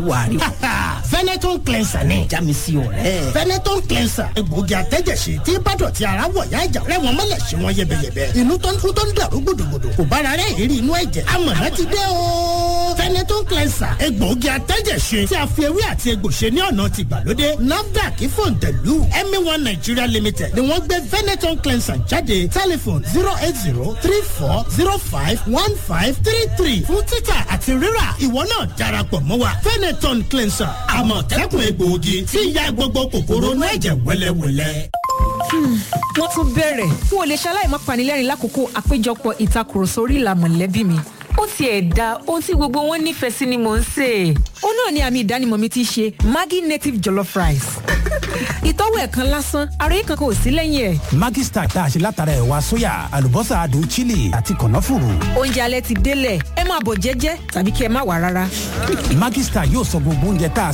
wàrí. Veneton cleanser ni. jámi sí ọ̀rẹ́. Veneton cleanser egbòogi àtẹ́jẹsí tí bádọ̀tí ara wọ̀ yá ìjà rẹ̀ wọ́n mọ́lẹ̀ sí wọn yẹbẹyẹbẹ. inú tó ń kú tó ń dàrú gbòdògbòdò kò bára rẹ̀ ìrírí inú ẹ̀jẹ̀. amọ̀nà ti dé o. Veneton cleanser egbòogi àtẹ́jẹsí tí a fi ewé àti egbò ṣe ní ọ̀nà ti gbàlódé. NAFDAC fòǹtẹ̀lù MA1 Nigeria Limited ni wọ́n gbé Veneton cleanser jáde. Telephone 08034051533 fún títà àti rírà ìwọ náà darapọ̀ mọ́ wa. Veneton cleanser àmọ̀tẹ́kùn egbòogi tí ń ya gbogbo kòkòrò inú ẹ̀jẹ̀ wẹ́lẹ́wẹ́lẹ́. wọ́n tún bẹ̀rẹ̀ n ò lè ṣaláì má panilẹ́rìn lákòókò àpéjọpọ̀ ìtakùrọ̀sọ orí ìlà mọ̀lẹ́bí mi. ó tiẹ̀ da ohun tí gbogbo wọn nífẹ̀ẹ́ sí ni mò ń sè. ó náà ni àmì ìdánimọ̀ mi ti ṣe Maggi native jollof rice. ìtọ́wò ẹ̀kan lásán ara yìí kankan ò sí lẹ́yìn ẹ̀. Maggi Star tá a ṣe látara ẹ̀wà sóyà àlùbọ́sà adùn chili àti kànáfùrù. oúnjẹ alẹ́ ti délẹ̀ ẹ máa bọ̀ jẹ́jẹ́ tàbí kí ẹ má wà rárá. Maggi Star yóò sọ gbogbo oúnjẹ tá a